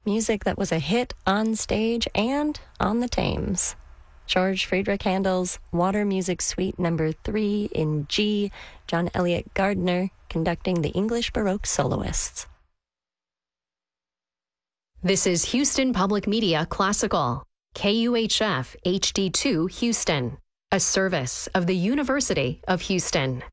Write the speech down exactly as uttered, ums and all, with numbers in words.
Music that was a hit on stage and on the Thames. George Friedrich Handel's Water Music Suite Number three in G, John Eliot Gardiner conducting the English Baroque soloists. This is Houston Public Media Classical, K U H F H D two Houston, a service of the University of Houston.